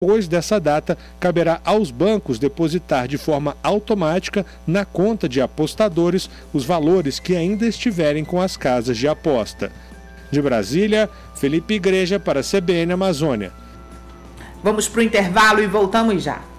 Depois dessa data, caberá aos bancos depositar de forma automática na conta de apostadores os valores que ainda estiverem com as casas de aposta. De Brasília, Felipe Igreja para a CBN Amazônia. Vamos para o intervalo e voltamos já.